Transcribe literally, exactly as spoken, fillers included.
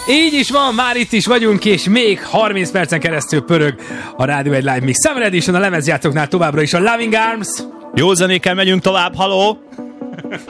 Így is van, már itt is vagyunk, és még harminc percen keresztül pörög a Rádió egy Live Mix Summer Edition, a lemezjátszóknál továbbra is a Loving Arms. Jó zenékkel megyünk tovább, haló!